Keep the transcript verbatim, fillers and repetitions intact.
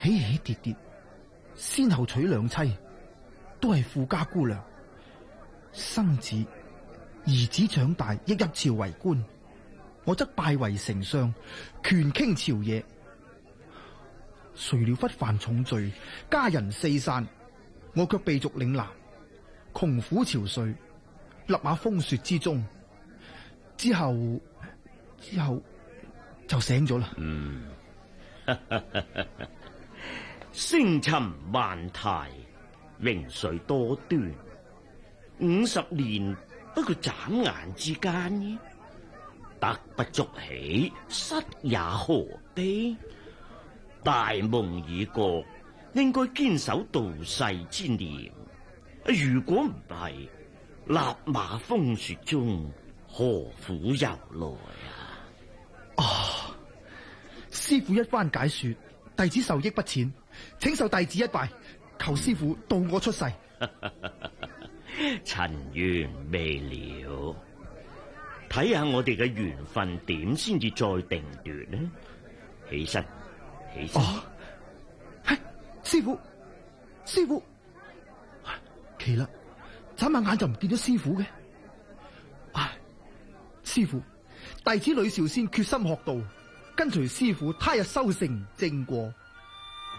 起起跌跌，先後娶兩妻，都係富家姑娘。生子，兒子長大，亦入朝為官，我則拜為丞相，權傾朝野。誰料忽犯重罪，家人四散，我卻被逐嶺南，窮苦憔悴，立馬風雪之中。之後，之後就醒咗啦。 嗯，星辰萬態，榮瑞多端，五十年不過眨眼之間，得不足喜，失也何悲？大夢已覺，應該堅守度世之念。如果唔係，立馬風雪中，何苦由來啊？ 啊！師父一番解說，弟子受益不淺，請受弟子一拜，求師父渡我出世。 塵緣未了，睇下我哋嘅緣分點先至再定奪呢？起身，起身。 哦，係師父，師父，奇啦，眨下眼就唔見咗師父嘅。唉，師父，弟子呂兆先決心學道，跟隨師父他日修成正果，